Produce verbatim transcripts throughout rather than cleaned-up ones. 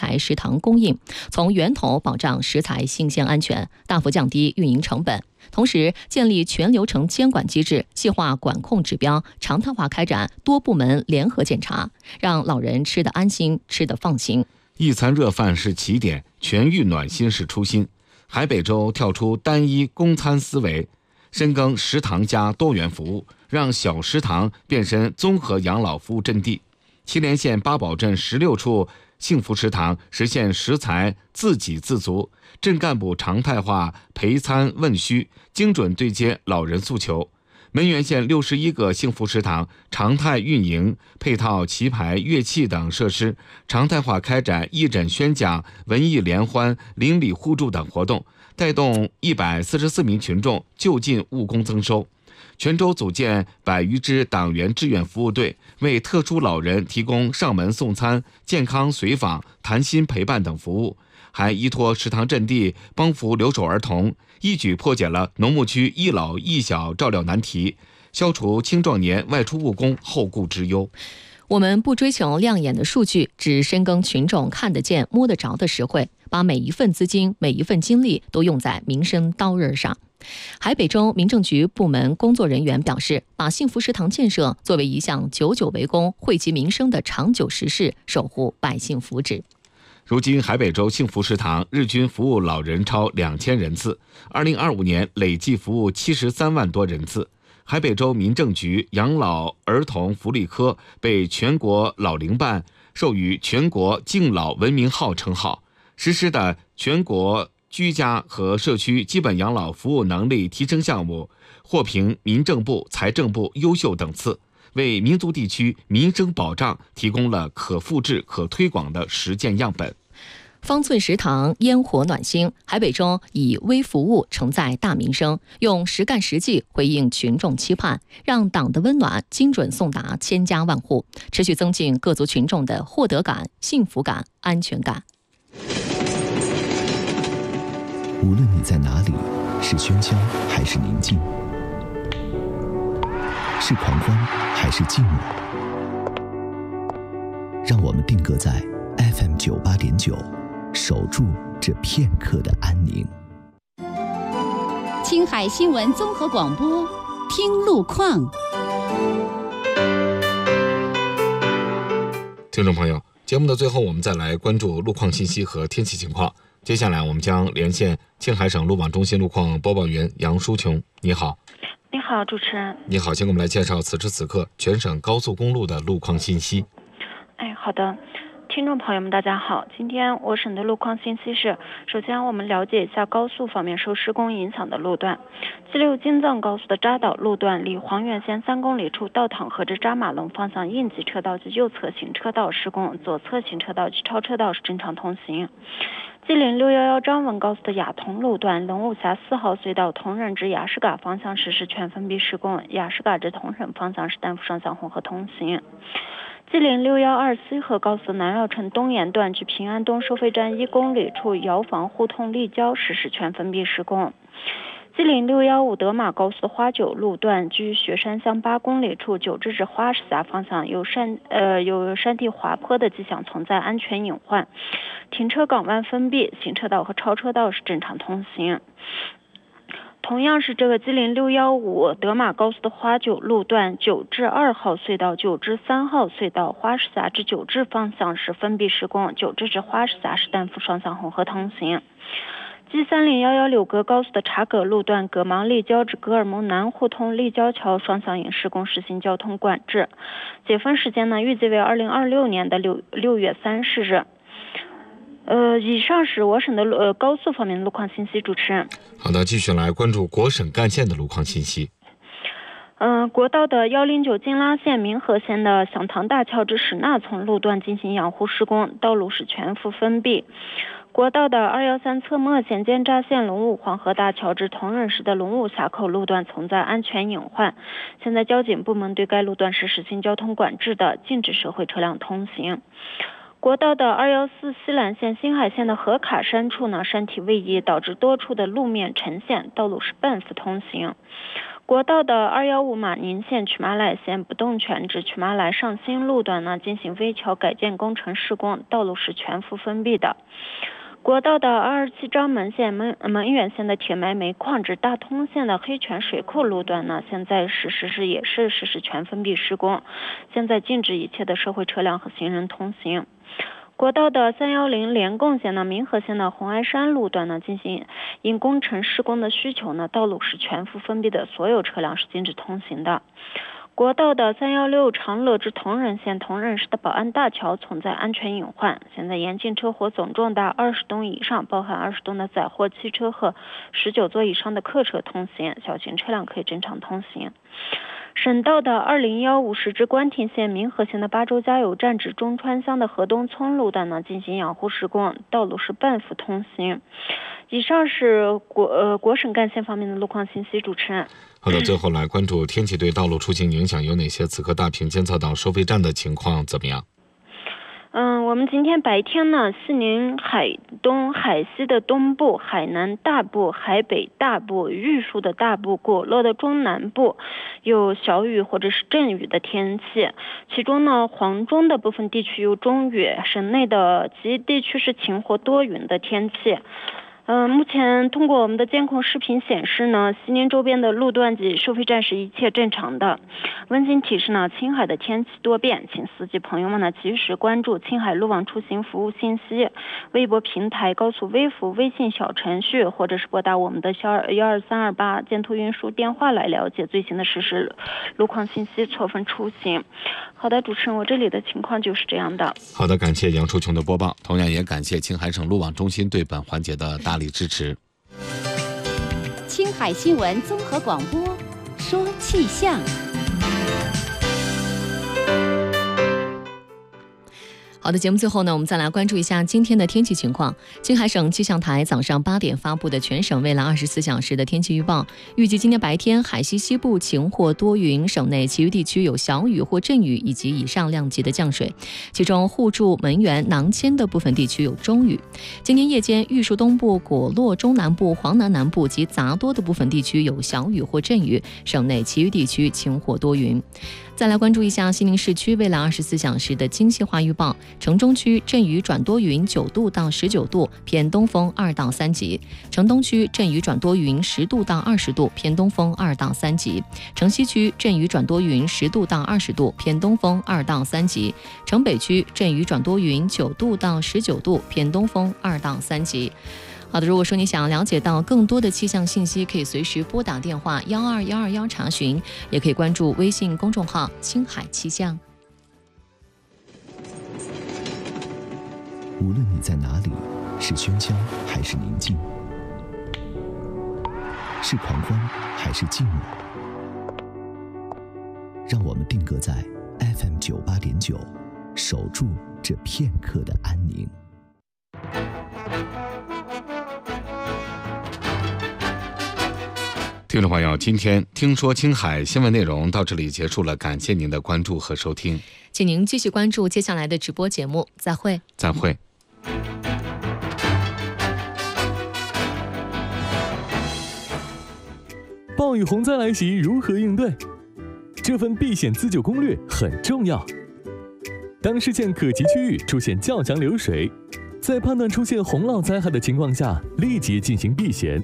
材食堂供应，从源头保障食材新鲜安全，大幅降低运营成本。同时，建立全流程监管机制，细化管控指标，常态化开展多部门联合检查，让老人吃得安心，吃得放心。 一餐热饭是起点，全域暖心是初心。海北州跳出单一供餐思维，深耕食堂加多元服务，让小食堂变身综合养老服务阵地。祁连县八堡镇十六处幸福食堂实现食材自给自足，镇干部常态化陪餐问需，精准对接老人诉求。汶源县六十一个幸福食堂常态运营，配套棋牌、乐器等设施，常态化开展义诊宣讲、文艺联欢、邻里互助等活动，带动一百四十四名群众就近务工增收。全州组建百余支党员志愿服务队，为特殊老人提供上门送餐、健康随访、谈心陪伴等服务，还依托食堂阵地帮扶留守儿童，一举破解了农牧区一老一小照料难题，消除青壮年外出务工后顾之忧。 我们不追求亮眼的数据，只深耕群众看得见、摸得着的实惠，把每一份资金、每一份精力都用在民生刀刃上。海北州民政局部门工作人员表示，把幸福食堂建设作为一项久久为功、惠及民生的长久实事，守护百姓福祉。 如今，海北州幸福食堂日均服务老人超两千人次，二零二五年累计服务七十三万多人次。海北州民政局养老儿童福利科被全国老龄办授予全国敬老文明号称号，实施的全国居家和社区基本养老服务能力提升项目获评民政部、财政部优秀等次，为民族地区民生保障提供了可复制、可推广的实践样本。 方寸食堂烟火暖心，海北州以微服务承载大民生，用实干实际回应群众期盼，让党的温暖精准送达千家万户，持续增进各族群众的获得感、幸福感、安全感。 无论你在哪里，是喧嚣还是宁静，是狂欢还是静默，让我们定格在 F M 九八点九，守住这片刻的安宁。 青海新闻综合广播，听路况。 听众朋友，节目的最后，我们再来关注路况信息和天气情况。接下来我们将连线青海省路网中心路况播报员杨淑琼。你好。 你好，主持人。 你好，请给我们来介绍此时此刻全省高速公路的路况信息。 哎，好的。听众朋友们大家好，今天我省的路况信息是，首先我们了解一下高速方面受施工影响的路段。G 六京藏高速的扎岛路段离黄原县三公里处到塘河至扎马龙方向应急车道及右侧行车道施工，左侧行车道及超车道是正常通行。G 零六一一张文高速的雅通路段龙武峡四号隧道同仁至雅士嘎方向实施全封闭施工，雅士嘎至同仁方向是单幅双向混合通行。G 零六一二西河高速南绕城东沿段距平安东收费站一公里处窑房互通立交实施全封闭施工。G 零六一五德马高速花九路段距雪山乡八公里处九至至花市峡方向有山呃有山地滑坡的迹象存在安全隐患，停车港湾封闭，行车道和超车道是正常通行。同样是这个 G 零六一五德马高速的花九路段九至二号隧道、九至三号隧道、花市峡至九至方向是封闭施工，九至至花市峡是单幅双向混合通行。G 三零一一柳格高速的察葛路段葛芒立交至格尔木南互通立交桥双向引施工实行交通管制，解封时间呢预计为二零二六年的六六月三十日。呃，以上是我省的路呃高速方面的路况信息，主持人。 好的，继续来关注国省干线的路况信息。 嗯、呃，国道的一零九金拉线民和线的响塘大桥至史纳从路段进行养护施工，道路是全幅封闭。国道的二一三侧墨线尖扎线龙武黄河大桥至同仁市的龙武峡口路段存在安全隐患，现在交警部门对该路段是实行交通管制的，禁止社会车辆通行。国道的二一四西兰线新海线的河卡山处呢，山体位移导致多处的路面沉陷，道路是半幅通行。 国道的二一五马宁线曲马崃线不动泉至曲马崃上新路段呢进行危桥改建工程施工，道路是全幅封闭的。国道的二二七章门线门门源线的铁埋煤矿至大通线的黑泉水库路段呢，现在实施是也是实施全封闭施工，现在禁止一切的社会车辆和行人通行。国道的三一零联贡线呢，民和线的红崖山路段呢，进行因工程施工的需求呢，道路是全幅封闭的，所有车辆是禁止通行的。国道的三一六长乐至同仁线同仁市的宝安大桥存在安全隐患，现在严禁车火总重达二十吨以上，包含二十吨的载货汽车和十九座以上的客车通行，小型车辆可以正常通行。省道的二零一五时至关亭线民和线的巴州加油站至中川乡的河东村路段呢进行养护施工，道路是半幅通行。以上是国呃国省干线方面的路况信息，主持人。 好的，最后来关注天气对道路出行影响有哪些？此刻大坪监测到收费站的情况怎么样？ 嗯，我们今天白天呢，西宁海东、海西的东部、海南大部、海北大部、玉树的大部、果洛的中南部有小雨或者是阵雨的天气，其中呢，黄中的部分地区有中雨，省内的其余地区是晴或多云的天气。嗯、呃，目前通过我们的监控视频显示呢，西宁周边的路段及收费站是一切正常的。温馨提示呢，青海的天气多变，请司机朋友们呢及时关注青海路网出行服务信息、微博平台、高速微服、微信小程序，或者是拨打我们的幺二幺二三二八监督运输电话来了解最新的实时路况信息，错峰出行。好的，主持人，我这里的情况就是这样的。 好的，感谢杨淑琼的播报，同样也感谢青海省路网中心对本环节的大力支持。 青海新闻综合广播，说气象。 好的，节目最后呢，我们再来关注一下今天的天气情况。青海省气象台早上八点发布的全省未来二十四小时的天气预报，预计今天白天海西西部晴或多云，省内其余地区有小雨或阵雨以及以上量级的降水，其中互助、门源、囊谦的部分地区有中雨。今天夜间，玉树东部、果洛中南部、黄南南部及杂多的部分地区有小雨或阵雨，省内其余地区晴或多云。再来关注一下西宁市区未来二十四小时的精细化预报。城中区阵雨转多云，九度到十九度，偏东风二到三级；城东区阵雨转多云，十度到二十度，偏东风二到三级；城西区阵雨转多云，十度到二十度，偏东风二到三级；城北区阵雨转多云，九度到十九度，偏东风二到三级。好的，如果说你想要了解到更多的气象信息，可以随时拨打电话幺二幺二幺查询，也可以关注微信公众号青海气象。 无论你在哪里，是喧嚣还是宁静，是狂欢还是寂寞，让我们定格在 F M 九八点九，守住这片刻的安宁。 听众朋友，今天听说青海新闻内容到这里结束了，感谢您的关注和收听， 请您继续关注接下来的直播节目，再会。 再会。 暴雨洪灾来袭，如何应对？这份避险自救攻略很重要。当事件可及区域出现较强流水，在判断出现洪涝灾害的情况下，立即进行避险。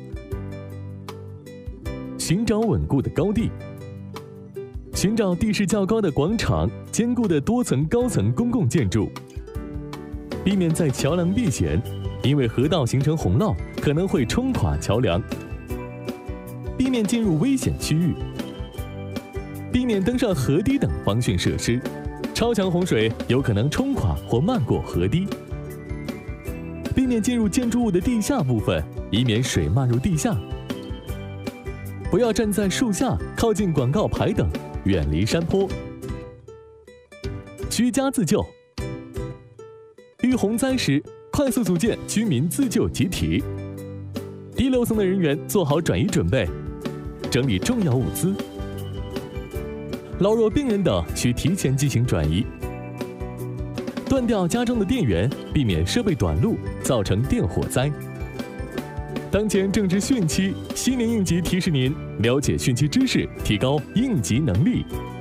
寻找稳固的高地，寻找地势较高的广场、坚固的多层高层公共建筑，避免在桥梁避险，因为河道形成洪涝可能会冲垮桥梁。避免进入危险区域，避免登上河堤等防汛设施，超强洪水有可能冲垮或漫过河堤。避免进入建筑物的地下部分，以免水漫入地下。不要站在树下、靠近广告牌等，远离山坡。居家自救，遇洪灾时，快速组建居民自救集体。低楼层的人员做好转移准备，整理重要物资。老弱病人等需提前进行转移。断掉家中的电源，避免设备短路造成电火灾。 当前正值汛期，新年应急提示您了解汛期知识，提高应急能力。